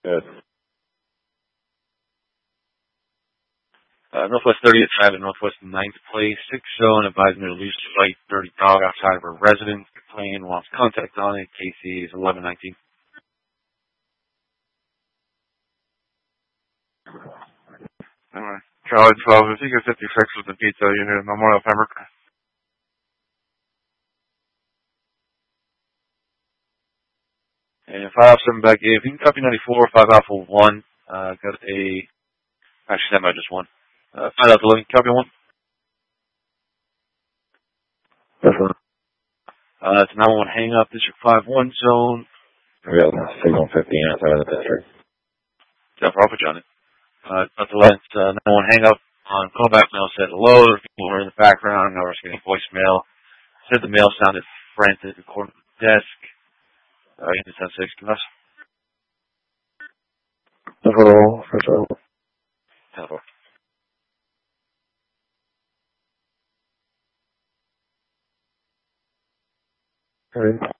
Good. Northwest 30th Ave and Northwest 9th Place, 6 zone, advised me to lose sight, dirty dog outside of her residence. Complaint wants contact on it. KC is 1119. Alright. Charlie 12, if you get 56 with the pizza unit, Memorial Pembroke. And 5 7 back if you can copy 94, 5 Alpha 1. Got a, actually that might just 1. 5 Alpha 11, copy 1. That's one. It's a 911 hang up, District 5 1 zone. We got signal 15 outside of the district. Jeff Robert John. That's the last 911 hang up on callback mail said hello. There were people who were in the background. Now we're getting voicemail. Said the mail sounded frantic according to the desk. Unit 10-6, can us? Hello, for sure. Hello. All right.